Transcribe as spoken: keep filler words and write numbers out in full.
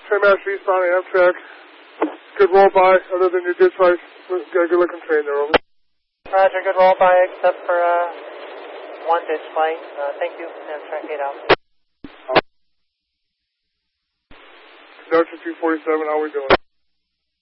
Trainmaster eastbound Amtrak. Good roll by, other than your ditch lights. Got a good looking train there, over. Roger, good roll by except for uh, one ditch light. Uh, thank you, Amtrak eight out. Conductor two forty-seven, how are we doing?